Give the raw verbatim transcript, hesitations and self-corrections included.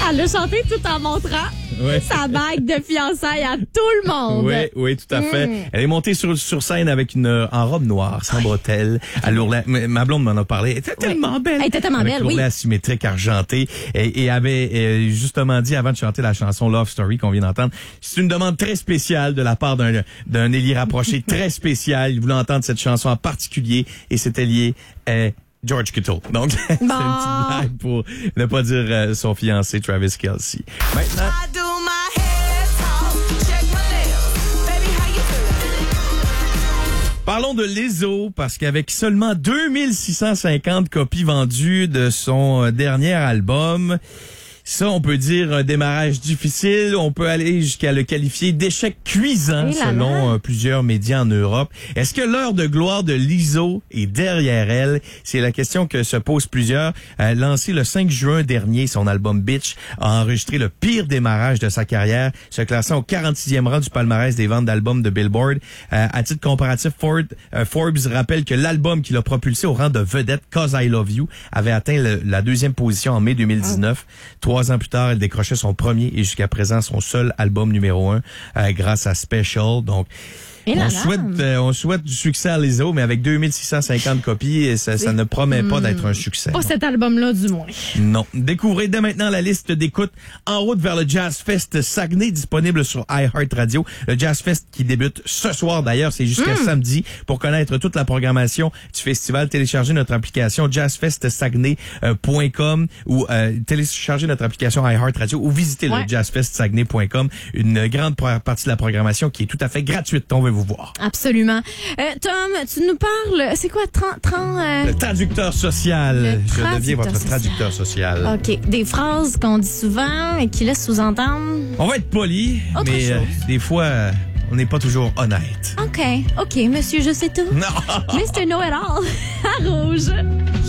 Elle a chanté tout en montrant Ouais. sa bague de fiançailles à tout le monde. Oui, oui, tout à fait. Mm. Elle est montée sur, sur scène avec une en robe noire, sans bretelles, à l'ourlet. Ma blonde m'en a parlé. Elle était tellement belle. Elle était tellement avec belle, l'ourlet oui. asymétrique, argenté, et, et avait euh, justement dit avant de chanter la chanson Love Story qu'on vient d'entendre, c'est une demande très spéciale de la part d'un d'un Élie rapproché très spécial. Il voulait entendre cette chanson en particulier et c'était lié à George Kittle. Donc, c'est une petite blague pour ne pas dire euh, son fiancé Travis Kelce. Maintenant... Parlons de Lizzo, parce qu'avec seulement deux mille six cent cinquante copies vendues de son dernier album, ça, on peut dire un démarrage difficile. On peut aller jusqu'à le qualifier d'échec cuisant, selon euh, plusieurs médias en Europe. Est-ce que l'heure de gloire de Lizzo est derrière elle? C'est la question que se posent plusieurs. Euh, lancé le cinq juin dernier, son album Bitch a enregistré le pire démarrage de sa carrière, se classant au quarante-sixième rang du palmarès des ventes d'albums de Billboard. Euh, à titre comparatif, Ford, euh, Forbes rappelle que l'album qui l'a propulsé au rang de vedette, Cause I Love You, avait atteint le, la deuxième position en mai deux mille dix-neuf. Trois Trois ans plus tard, elle décrochait son premier et jusqu'à présent son seul album numéro un euh, grâce à Special. Donc, on souhaite, euh, on souhaite du succès à Lizzo, mais avec deux mille six cent cinquante copies, ça, ça ne promet pas d'être un succès. Pas cet album-là, du moins. Non. Découvrez dès maintenant la liste d'écoute En route vers le Jazz Fest Saguenay, disponible sur iHeartRadio. Le Jazz Fest qui débute ce soir, d'ailleurs, c'est jusqu'à mm. samedi. Pour connaître toute la programmation du festival, téléchargez notre application jazz fest saguenay point com ou euh, téléchargez notre application iHeartRadio ou visitez ouais. le jazz fest saguenay point com. Une grande partie de la programmation qui est tout à fait gratuite. On veut vous voir. Absolument. Euh, Tom, tu nous parles, c'est quoi, trente, trente euh... Le traducteur social. Le Je traducteur deviens votre social. traducteur social. OK. Des phrases qu'on dit souvent et qui laissent sous-entendre. On va être poli, Autre mais euh, des fois, euh, on n'est pas toujours honnête. OK. OK, monsieur, je sais tout. Non. mister Know-it-all à Rouge.